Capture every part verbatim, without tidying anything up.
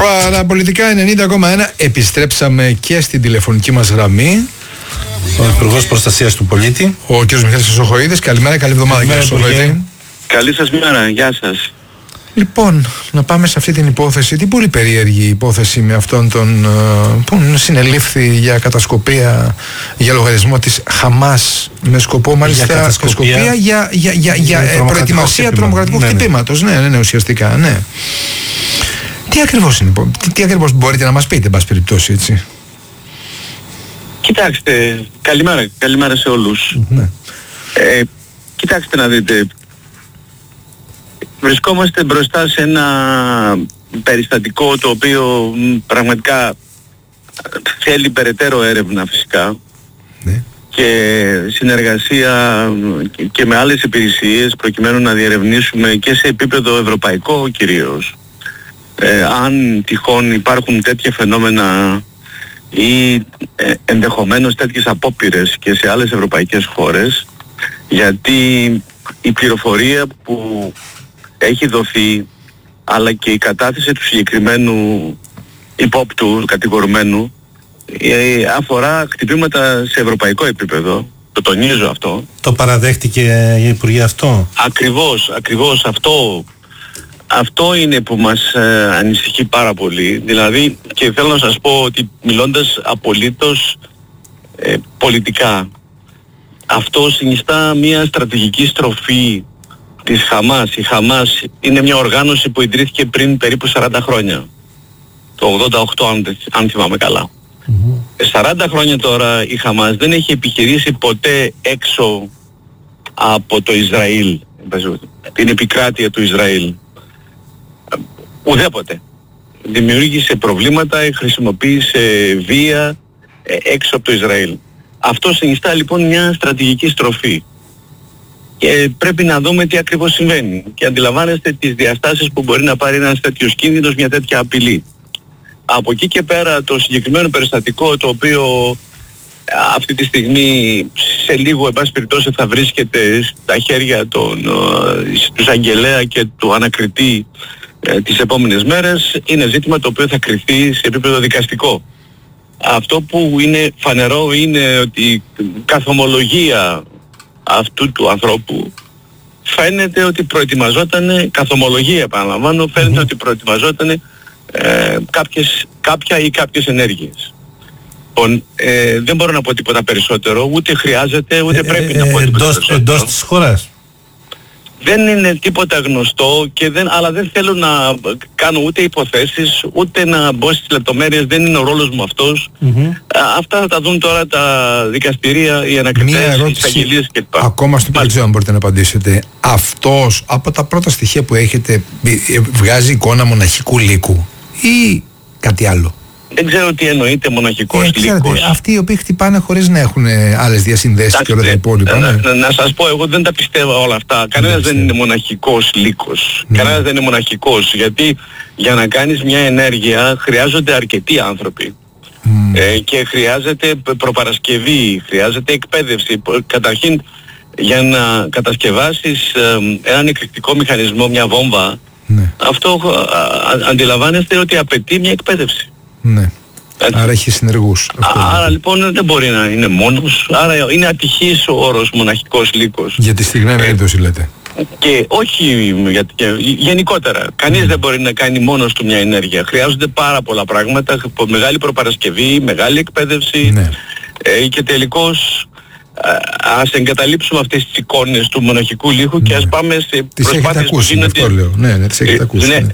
Παραπολιτικά ενενήντα κόμμα ένα. Επιστρέψαμε και στην τηλεφωνική μας γραμμή. Ο Υπουργός Προστασίας του Πολίτη, ο κ. Μιχάλης Χρυσοχοΐδης. Καλημέρα, καλή εβδομάδα, κ. Χρυσοχοΐδη. Καλή σας μέρα, γεια σας. Λοιπόν, να πάμε σε αυτή την υπόθεση, την πολύ περίεργη υπόθεση με αυτόν τον που συνελήφθη για κατασκοπία για λογαριασμό της Χαμάς, με σκοπό μάλιστα για κατασκοπία, σκοπία, για, για, για, για, για προετοιμασία τρομοκρατικού ναι, χτυπήματος. Ναι, ναι, ναι, ουσιαστικά, ναι. Τι ακριβώς είναι, τι, τι ακριβώς μπορείτε να μας πείτε, εν πάση περιπτώσει, έτσι? Κοιτάξτε, καλημέρα, καλημέρα σε όλους. Ναι. Ε, κοιτάξτε να δείτε, βρισκόμαστε μπροστά σε ένα περιστατικό το οποίο μ, πραγματικά θέλει περαιτέρω έρευνα φυσικά, Ναι. και συνεργασία και, και με άλλες υπηρεσίες προκειμένου να διερευνήσουμε και σε επίπεδο ευρωπαϊκό κυρίως ε, αν τυχόν υπάρχουν τέτοια φαινόμενα ή ε, ενδεχομένως τέτοιες απόπειρες και σε άλλες ευρωπαϊκές χώρες, γιατί η πληροφορία που έχει δοθεί αλλά και η κατάθεση του συγκεκριμένου υπόπτου, κατηγορουμένου, ε, αφορά χτυπήματα σε ευρωπαϊκό επίπεδο. Το τονίζω αυτό. Το παραδέχτηκε η Υπουργή αυτό? Ακριβώς, ακριβώς αυτό. Αυτό είναι που μας ε, ανησυχεί πάρα πολύ. Δηλαδή, και θέλω να σας πω ότι μιλώντας απολύτως ε, πολιτικά, αυτό συνιστά μια στρατηγική στροφή της Χαμάς. Η Χαμάς είναι μια οργάνωση που ιδρύθηκε πριν περίπου σαράντα χρόνια. Το ογδόντα οκτώ, αν, αν θυμάμαι καλά. Mm-hmm. σαράντα χρόνια τώρα η Χαμάς δεν έχει επιχειρήσει ποτέ έξω από το Ισραήλ, την επικράτεια του Ισραήλ. Ουδέποτε. Δημιούργησε προβλήματα, χρησιμοποίησε βία έξω από το Ισραήλ. Αυτό συνιστά λοιπόν μια στρατηγική στροφή. Και πρέπει να δούμε τι ακριβώς συμβαίνει. Και αντιλαμβάνεστε τις διαστάσεις που μπορεί να πάρει ένας τέτοιος κίνδυνος, μια τέτοια απειλή. Από εκεί και πέρα το συγκεκριμένο περιστατικό, το οποίο αυτή τη στιγμή σε λίγο εν πάση περιπτώσει θα βρίσκεται στα χέρια των, του εισαγγελέα και του ανακριτή ε, τις επόμενες μέρες, είναι ζήτημα το οποίο θα κριθεί σε επίπεδο δικαστικό. Αυτό που είναι φανερό είναι ότι η καθομολογία αυτού του ανθρώπου φαίνεται ότι προετοιμαζόταν, καθομολογία επαναλαμβάνω, φαίνεται mm-hmm. ότι προετοιμαζόταν ε, κάποιες, κάποια ή κάποιες ενέργειες. Λοιπόν, ε, δεν μπορώ να πω τίποτα περισσότερο, ούτε χρειάζεται, ούτε ε, πρέπει ε, να πω τίποτα εντός, περισσότερο. Εντός της χώρας. Δεν είναι τίποτα γνωστό, και δεν, αλλά δεν θέλω να κάνω ούτε υποθέσεις, ούτε να μπω στις λεπτομέρειες, δεν είναι ο ρόλος μου αυτός. Mm-hmm. Α, αυτά θα τα δουν τώρα τα δικαστηρία, οι ανακριτές, οι εισαγγελίες κλπ. Ακόμα στο δεν ξέρω αν μπορείτε να απαντήσετε. Αυτός από τα πρώτα στοιχεία που έχετε βγάζει εικόνα μοναχικού λύκου ή κάτι άλλο? Δεν ξέρω τι εννοείται μοναχικός ε, λύκος. Αυτοί οι οποίοι χτυπάνε χωρίς να έχουν άλλες διασυνδέσεις και όλα τα υπόλοιπα. Να, ναι. να, να σας πω, εγώ δεν τα πιστεύω όλα αυτά. Κανένας δεν είναι μοναχικός λύκος. Ναι. Κανένας δεν είναι μοναχικός. Γιατί για να κάνεις μια ενέργεια χρειάζονται αρκετοί άνθρωποι. Mm. Ε, και χρειάζεται προπαρασκευή, χρειάζεται εκπαίδευση. Καταρχήν, για να κατασκευάσεις ε, έναν εκρηκτικό μηχανισμό, μια βόμβα, ναι. αυτό α, α, αντιλαμβάνεστε ότι απαιτεί μια εκπαίδευση. Ναι. Έτσι. Άρα έχει συνεργούς. Α, άρα λοιπόν δεν μπορεί να είναι μόνος. Άρα είναι ατυχής ο όρος μοναχικός λύκος. Για τη στιγμή περίπτωση λέτε. Και όχι για, για, γενικότερα. Κανείς mm. δεν μπορεί να κάνει μόνος του μια ενέργεια. Χρειάζονται πάρα πολλά πράγματα. Μεγάλη προπαρασκευή, μεγάλη εκπαίδευση. Ναι. Ε, και τελικώς ας εγκαταλείψουμε αυτές τις εικόνες του μοναχικού λύκου, ναι. και ας πάμε σε τις προσπάθειες που γίνονται. Αυτό λέω. Ναι, ναι, τις έχετε ακούσει. Ναι. Ναι.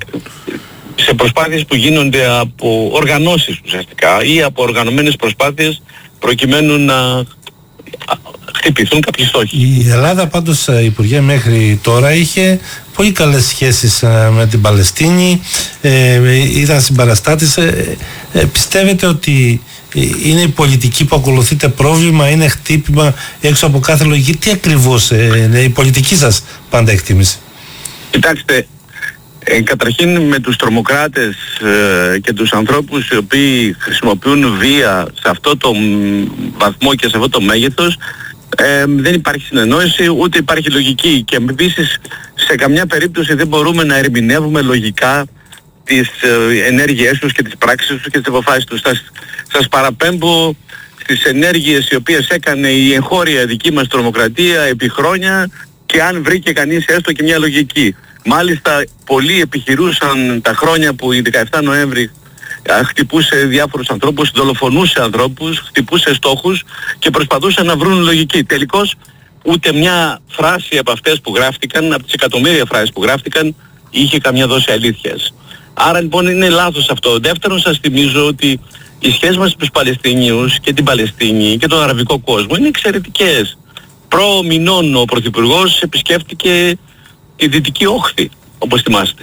Σε προσπάθειες που γίνονται από οργανώσεις ουσιαστικά ή από οργανωμένες προσπάθειες προκειμένου να χτυπηθούν κάποιοι στόχοι. Η Ελλάδα πάντως, Υπουργέ, μέχρι τώρα είχε πολύ καλές σχέσεις με την Παλαιστίνη, ε, ήταν συμπαραστάτης. Ε, ε, πιστεύετε ότι είναι η πολιτική που ακολουθείτε πρόβλημα, είναι χτύπημα έξω από κάθε λογική? Τι ακριβώς ε, είναι η πολιτική σας πάντα εκτίμηση? Κοιτάξτε, Ε, καταρχήν με τους τρομοκράτες ε, και τους ανθρώπους οι οποίοι χρησιμοποιούν βία σε αυτό το βαθμό και σε αυτό το μέγεθος, ε, δεν υπάρχει συνεννόηση, ούτε υπάρχει λογική, και επίσης σε καμιά περίπτωση δεν μπορούμε να ερμηνεύουμε λογικά τις ε, ενέργειές τους και τις πράξεις τους και τις αποφάσεις τους. Σας, σας παραπέμπω στις ενέργειες οι οποίες έκανε η εγχώρια δική μας τρομοκρατία επί χρόνια και αν βρήκε κανείς έστω και μια λογική. Μάλιστα πολλοί επιχειρούσαν τα χρόνια που η δεκαεφτά Νοέμβρη χτυπούσε διάφορους ανθρώπους, δολοφονούσε ανθρώπους, χτυπούσε στόχους και προσπαθούσαν να βρουν λογική. Τελικώς ούτε μια φράση από αυτές που γράφτηκαν, από τις εκατομμύρια φράσεις που γράφτηκαν, είχε καμιά δόση αλήθειας. Άρα λοιπόν είναι λάθος αυτό. Δεύτερον, σας θυμίζω ότι οι σχέσεις μας με τους Παλαιστινίους και την Παλαιστίνη και τον αραβικό κόσμο είναι εξαιρετικές. Προ μηνών ο Πρωθυπουργός επισκέφτηκε τη Δυτική Όχθη, όπως θυμάστε.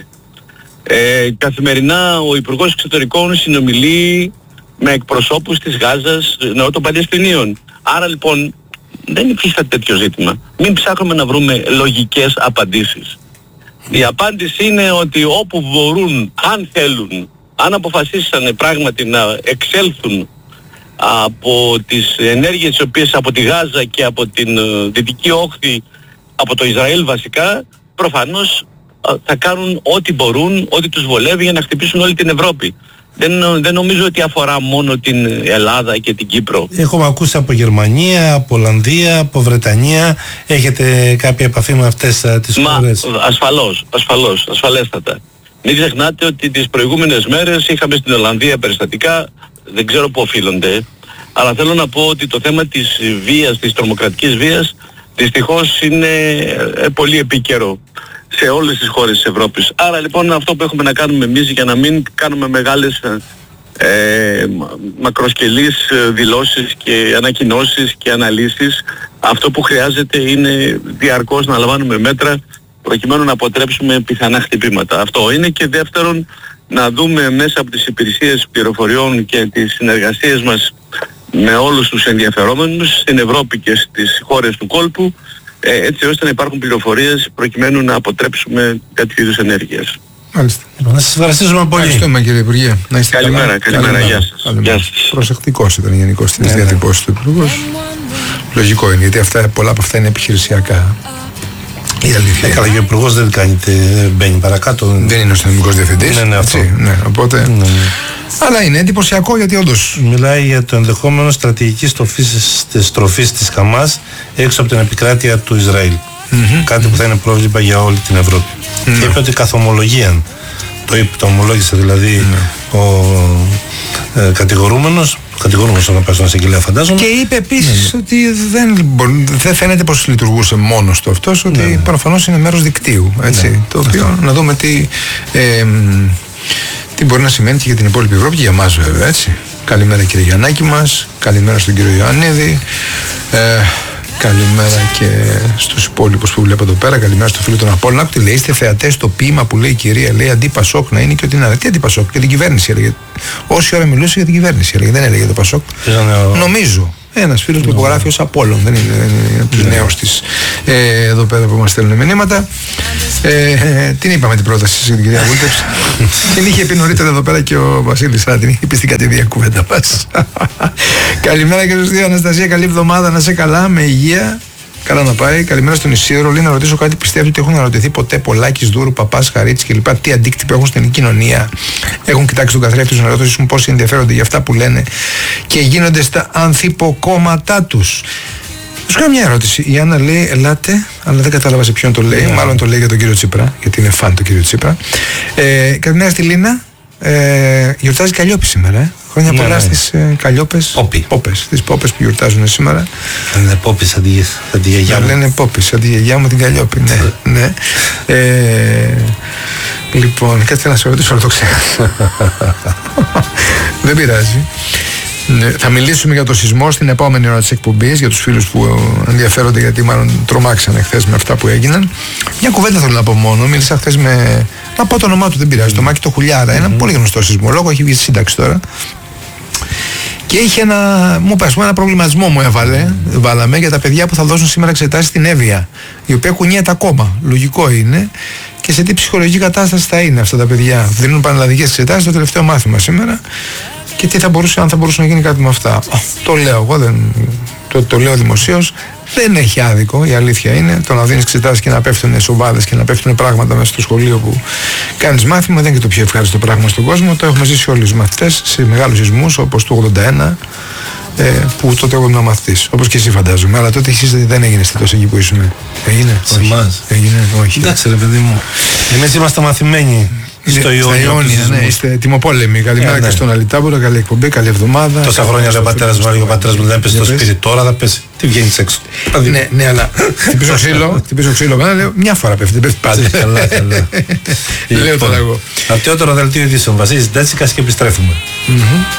Ε, καθημερινά ο Υπουργός Εξωτερικών συνομιλεί με εκπροσώπους της Γάζας, ναι, των Παλαιστινίων. Άρα λοιπόν δεν υφίσταται τέτοιο ζήτημα. Μην ψάχνουμε να βρούμε λογικές απαντήσεις. Η απάντηση είναι ότι όπου μπορούν, αν θέλουν, αν αποφασίσανε πράγματι να εξέλθουν από τις ενέργειες τις οποίες από τη Γάζα και από την uh, Δυτική Όχθη, από το Ισραήλ βασικά, προφανώς uh, θα κάνουν ό,τι μπορούν, ό,τι τους βολεύει για να χτυπήσουν όλη την Ευρώπη. Δεν, δεν νομίζω ότι αφορά μόνο την Ελλάδα και την Κύπρο. Έχουμε ακούσει από Γερμανία, από Ολλανδία, από Βρετανία. Έχετε κάποια επαφή με αυτές uh, τις Μα, χώρες? ασφαλώς, ασφαλώς, ασφαλέστατα. Μην ξεχνάτε ότι τις προηγούμενες μέρες είχαμε στην Ολλανδία περιστατικά, δεν ξέρω πού οφείλονται, αλλά θέλω να πω ότι το θέμα της βίας, της τρομοκρατικής βίας, δυστυχώς είναι πολύ επίκαιρο σε όλες τις χώρες της Ευρώπης. Άρα λοιπόν αυτό που έχουμε να κάνουμε εμείς για να μην κάνουμε μεγάλες ε, μακροσκελείς δηλώσεις και ανακοινώσεις και αναλύσεις, αυτό που χρειάζεται είναι διαρκώς να λαμβάνουμε μέτρα προκειμένου να αποτρέψουμε πιθανά χτυπήματα. Αυτό είναι. Και δεύτερον, να δούμε μέσα από τις υπηρεσίες πληροφοριών και τις συνεργασίες μας με όλους τους ενδιαφερόμενους στην Ευρώπη και στις χώρες του κόλπου, ε, έτσι ώστε να υπάρχουν πληροφορίες προκειμένου να αποτρέψουμε τέτοιου είδους ενέργειες. Μάλιστα. Να σας ευχαριστήσουμε πολύ. Ευχαριστούμε κύριε Υπουργέ. Να είστε καλημέρα, καλά. καλημέρα, καλημέρα. Γεια σας. Γεια σας. Προσεκτικός ήταν γενικώς στις ναι, διατυπώσεις του Υπουργού. Λογικό είναι, γιατί αυτά, πολλά από αυτά είναι επιχειρησιακά. Η αλήθεια. Ε, καλά, και ο Υπουργός δεν κάνει, μπαίνει παρακάτω. Δεν είναι ο αστυνομικός διευθυντής. Ναι, ναι, αυτό. Ναι, οπότε... ναι, ναι. Αλλά είναι εντυπωσιακό, γιατί όντως μιλάει για το ενδεχόμενο στρατηγικής στροφής της Χαμάς έξω από την επικράτεια του Ισραήλ. Mm-hmm. Κάτι που θα είναι πρόβλημα για όλη την Ευρώπη. Mm-hmm. Και είπε ότι καθ' ομολογίαν, το είπε, το ομολόγησε δηλαδή mm-hmm. ο ε, κατηγορούμενος, κατηγορούμενος όταν πάει στον εισαγγελέα, φαντάζομαι. Και είπε επίσης mm-hmm. ότι δεν, δεν φαίνεται πως λειτουργούσε μόνος του αυτός, ότι mm-hmm. προφανώς είναι μέρος δικτύου. Έτσι, mm-hmm. το οποίο, mm-hmm. να δούμε τι, ε, τι μπορεί να σημαίνει και για την υπόλοιπη Ευρώπη και για εμάς βέβαια. Έτσι. Καλημέρα κύριε Γιαννάκη μας, καλημέρα στον κύριο Ιωαννίδη. Ε, Καλημέρα και στους υπόλοιπους που βλέπω εδώ πέρα. Καλημέρα στο φίλο των Απόλλων. Άκου τι λέει, είστε θεατές στο ποίημα που λέει η κυρία, λέει αντί Πασόκ να είναι και ότι είναι. Τι αντί Πασόκ, για την κυβέρνηση έλεγε. Όση ώρα μιλούσε για την κυβέρνηση έλεγε, δεν έλεγε το Πασόκ. Ο... Νομίζω. Ένας φίλος που υπογράφει ως Απόλλων, δεν είναι, είναι από τους νέους της ε, εδώ πέρα που μας στέλνουν μηνύματα. Ε, ε, την είπαμε την πρόταση για την κυρία Βούλτεψη. Την είχε πει νωρίτερα εδώ πέρα και ο Βασίλης, την είχε πει στην κατηδία κουβέντα μας. Καλημέρα και στους δύο, Αναστασία, καλή εβδομάδα, να είσαι καλά, με υγεία. Καλά να πάει. Καλημέρα στον Ισίδωρο. Λέει να ρωτήσω κάτι. Πιστεύετε ότι έχουν αναρωτηθεί ποτέ Πολάκης, Δούρου, Παπάς, Χαρίτης κλπ. Τι αντίκτυπο έχουν στην κοινωνία? Έχουν κοιτάξει τον καθρέφτη τους να ρωτήσουν πόσοι ενδιαφέρονται για αυτά που λένε και γίνονται στα ανθιποκόμματά τους? Θα σου κάνω μια ερώτηση. Η Άννα λέει, ελάτε, αλλά δεν κατάλαβα σε ποιον το λέει. Yeah. Μάλλον το λέει για τον κύριο Τσίπρα, γιατί είναι φαν του κύριο Τσίπρα. Ε, καλημέρα στη Λίνα. Ε, γιορτάζει Καλλιόπη σήμερα. Ε. Χρόνια ναι, πολλά ναι. στις ε, Καλλιόπες. Πόπι. Πόπες. Τις Πόπες που γιορτάζουν σήμερα. Θα λένε Πόπι σαν τη, σαν τη γιαγιά μου. Θα λένε Πόπι σαν τη γιαγιά μου την Καλλιόπη. Ναι. ναι. Ε, λοιπόν, κάτι θέλω να σε ρωτήσω, αλλά το ξέχασα. Δεν πειράζει. Ναι, θα μιλήσουμε για το σεισμό στην επόμενη ώρα της εκπομπής, για τους φίλους που ενδιαφέρονται, γιατί μάλλον τρομάξανε χθες με αυτά που έγιναν. Μια κουβέντα θέλω να πω μόνο. Μίλησα χθες με. Να πω το όνομά του, δεν πειράζει. Mm. Το Μάκη το Χουλιάρα, ένα mm. πολύ γνωστό σεισμολόγο, έχει βγει στη σύνταξη τώρα. Και είχε ένα. Μου είπε, ένα προβληματισμό μου έβαλε. Mm. Βάλαμε για τα παιδιά που θα δώσουν σήμερα εξετάσεις στην Εύβοια, η οποία κουνιέται ακόμα. Λογικό είναι. Και σε τι ψυχολογική κατάσταση θα είναι αυτά τα παιδιά. Δίνουν πανελλαδικές εξετάσεις το τελευταίο μάθημα σήμερα. Και τι θα μπορούσε, αν θα μπορούσε να γίνει κάτι με αυτά. Το λέω εγώ, δεν, το, το λέω δημοσίως. Δεν έχει άδικο, η αλήθεια είναι. Το να δίνεις εξετάσεις και να πέφτουν σοβάδες και να πέφτουν πράγματα μέσα στο σχολείο που κάνεις μάθημα δεν είναι και το πιο ευχάριστο πράγμα στον κόσμο. Το έχουμε ζήσει όλοι τους μαθητές σε μεγάλους σεισμούς όπως το ογδόντα ένα. Ε, που τότε εγώ ήμουν μαθητής, όπως και εσύ φαντάζομαι. Αλλά τότε εσείς δεν έγινες τόσο εκεί που ήσουν. Έγινε? Σε εμάς. Έγινε, όχι. Εντάξει ρε παιδί μου. Εμείς είμαστε μαθημένοι. Στο Ιόνιο, ναι, είστε τιμοπόλεμοι. Καλημέρα yeah, και ναι. στον Αλιτάμπουρο, καλή εκπομπή, καλή εβδομάδα. Τόσα χρόνια λέει ο πατέρας μου, ο πατέρας μου δεν πέσει στο σπίτι, τώρα θα πέσει. Τι βγαίνεις έξω? Ναι, ναι, αλλά χτυπήσω ξύλο, χτυπήσω ξύλο, μένα λέω μια φορά πέφτει, δεν πέφτει πάντα. Καλά, καλά. Λέω τώρα εγώ. Αρτιότερο δελτίο ειδήσεων, Βασίλης Ντέτσικας και επιστρέφουμε.